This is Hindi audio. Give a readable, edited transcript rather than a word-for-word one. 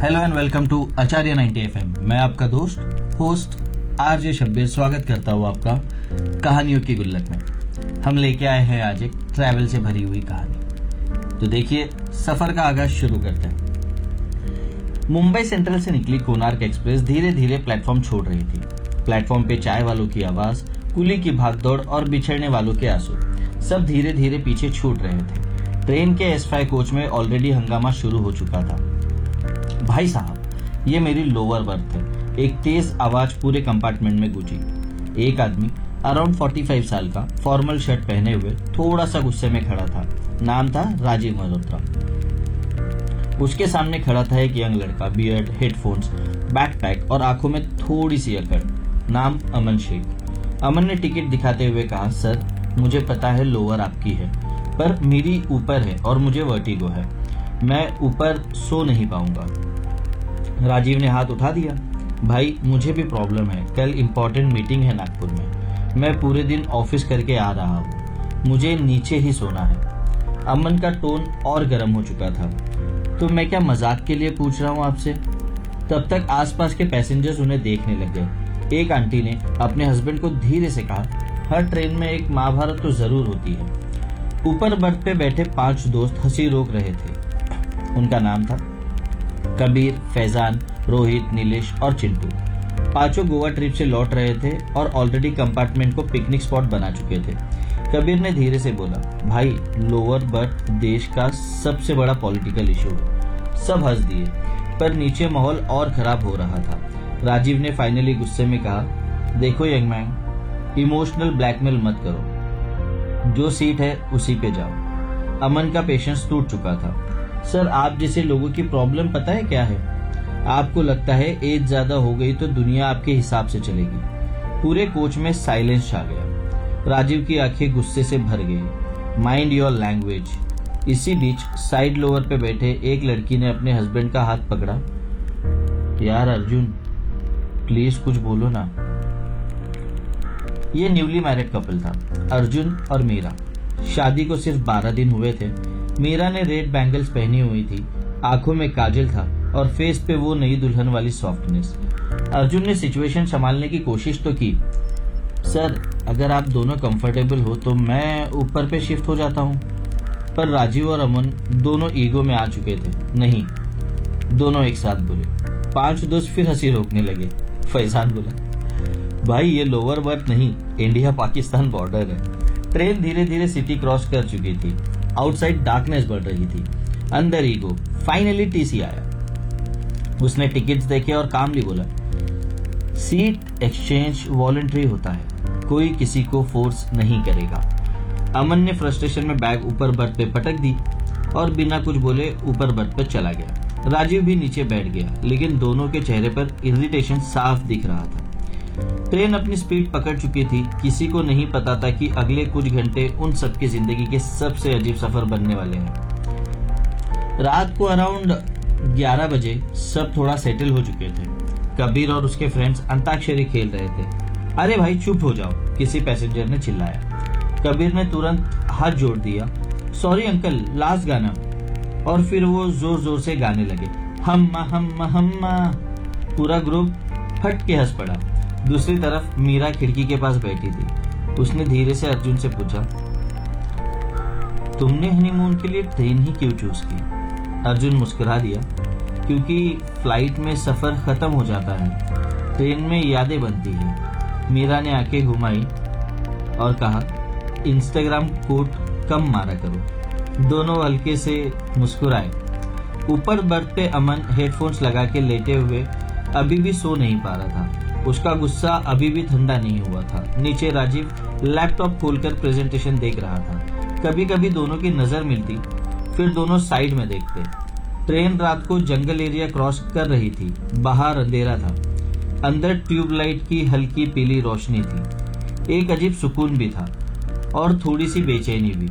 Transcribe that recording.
Hello and welcome to Acharya 90 FM। मैं आपका दोस्त होस्ट आरजे शब्बीर स्वागत करता हूँ आपका कहानियों की गुल्लक में। हम लेके आए हैं आज एक ट्रैवल से भरी हुई कहानी। तो देखिए, सफर का आगाज शुरू करते हैं। मुंबई सेंट्रल से निकली कोणार्क एक्सप्रेस धीरे धीरे प्लेटफॉर्म छोड़ रही थी। प्लेटफॉर्म पे चाय वालों की आवाज, कुली की भागदौड़ और बिछड़ने वालों के आंसू सब धीरे धीरे पीछे छूट रहे थे। ट्रेन के S5 कोच में ऑलरेडी हंगामा शुरू हो चुका था। भाई साहब, ये मेरी लोअर बर्थ है, एक तेज आवाज पूरे कंपार्टमेंट में गूंजी। एक आदमी अराउंड 45 साल का फॉर्मल शर्ट पहने हुए थोड़ा सा गुस्से में खड़ा था। नाम था राजीव मल्होत्रा। उसके सामने खड़ा था एक यंग लड़का, बियर्ड, हेडफोन्स, बैकपैक और आंखों में थोड़ी सी अकड़। नाम अमन शेख। अमन ने टिकट दिखाते हुए कहा, सर मुझे पता है लोअर आपकी है, पर मेरी ऊपर है और मुझे वर्टिगो है, मैं ऊपर सो नहीं पाऊंगा। राजीव ने हाथ उठा दिया। भाई मुझे भी प्रॉब्लम है, कल इम्पोर्टेंट मीटिंग है नागपुर में, मैं पूरे दिन ऑफिस करके आ रहा हूँ, मुझे नीचे ही सोना है। अमन का टोन और गर्म हो चुका था। तो मैं क्या मजाक के लिए पूछ रहा हूँ आपसे? तब तक आसपास के पैसेंजर्स उन्हें देखने लगे। एक आंटी ने अपने हस्बैंड को धीरे से कहा, हर ट्रेन में एक महाभारत तो जरूर होती है। ऊपर बर्थ पे बैठे 5 दोस्त हंसी रोक रहे थे। उनका नाम था कबीर, फैजान, रोहित, नीलेश और चिंटू। 5 गोवा ट्रिप से लौट रहे थे और ऑलरेडी कंपार्टमेंट को पिकनिक स्पॉट बना चुके थे। कबीर ने धीरे से बोला, भाई लोअर बर्थ देश का सबसे बड़ा पॉलिटिकल इशू है। सब हंस दिए, पर नीचे माहौल और खराब हो रहा था। राजीव ने फाइनली गुस्से में कहा, देखो यंग मैन, इमोशनल ब्लैकमेल मत करो, जो सीट है उसी पे जाओ। अमन का पेशेंस टूट चुका था। सर आप जैसे लोगों की प्रॉब्लम पता है क्या है? आपको लगता है एज ज्यादा हो गई तो दुनिया आपके हिसाब से चलेगी। पूरे कोच में साइलेंस छा गया। राजीव की आंखें गुस्से से भर गई। Mind your language. इसी बीच साइड लोअर पे बैठे एक लड़की ने अपने हस्बैंड का हाथ पकड़ा। यार अर्जुन, प्लीज कुछ बोलो ना। ये न्यूली मैरिड कपल था, अर्जुन और मीरा। शादी को सिर्फ 12 दिन हुए थे। मीरा ने रेड बैंगल्स पहनी हुई थी, आंखों में काजल था और फेस पे वो नई दुल्हन वाली सॉफ्टनेस। अर्जुन ने सिचुएशन संभालने की कोशिश तो की। सर अगर आप दोनों कंफर्टेबल हो तो मैं ऊपर पे शिफ्ट हो जाता हूँ। पर राजीव और अमन दोनों ईगो में आ चुके थे। नहीं, दोनों एक साथ बोले। 5 दोस्त फिर हंसी रोकने लगे। फैजान बोला, भाई ये लोअर बर्थ नहीं, इंडिया पाकिस्तान बॉर्डर है। ट्रेन धीरे धीरे सिटी क्रॉस कर चुकी थी। आउटसाइड डार्कनेस बढ़ रही थी, अंदर ईगो। फाइनली टीसी आया। उसने टिकट्स देखे और कामली बोला, सीट एक्सचेंज वॉलंटरी होता है, कोई किसी को फोर्स नहीं करेगा। अमन ने फ्रस्ट्रेशन में बैग ऊपर बर्थ पे पटक दी और बिना कुछ बोले ऊपर बर्थ पे चला गया। राजीव भी नीचे बैठ गया, लेकिन दोनों के चेहरे पर इरिटेशन साफ दिख रहा था। ट्रेन अपनी स्पीड पकड़ चुकी थी। किसी को नहीं पता था कि अगले कुछ घंटे उन सबकी जिंदगी के सबसे अजीब सफर बनने वाले हैं। रात को अराउंड 11 बजे सब थोड़ा सेटल हो चुके थे। कबीर और उसके फ्रेंड्स अंताक्षरी खेल रहे थे। अरे भाई चुप हो जाओ, किसी पैसेंजर ने चिल्लाया। कबीर ने तुरंत हाथ जोड़ दिया, सॉरी अंकल, लास्ट गाना। और फिर वो जोर जोर से गाने लगे, हम्मा हम्मा हम्मा। पूरा ग्रुप फट के हंस पड़ा। दूसरी तरफ मीरा खिड़की के पास बैठी थी। उसने धीरे से अर्जुन से पूछा, तुमने हनीमून के लिए ट्रेन ही क्यों चूज की? अर्जुन मुस्कुरा दिया, क्योंकि फ्लाइट में सफर खत्म हो जाता है, ट्रेन में यादें बनती है। मीरा ने आंखें घुमाई और कहा, इंस्टाग्राम कोट कम मारा करो। दोनों हल्के से मुस्कुराए। ऊपर बर्थ पे अमन हेडफोन्स लगा के लेटे हुए अभी भी सो नहीं पा रहा था। उसका गुस्सा अभी भी ठंडा नहीं हुआ था। नीचे राजीव लैपटॉप खोलकर प्रेजेंटेशन देख रहा था। कभी कभी दोनों की नजर मिलती, फिर दोनों साइड में देखते। ट्रेन रात को जंगल एरिया क्रॉस कर रही थी। बाहर अंधेरा था, अंदर ट्यूबलाइट की हल्की पीली रोशनी थी। एक अजीब सुकून भी था और थोड़ी सी बेचैनी भी।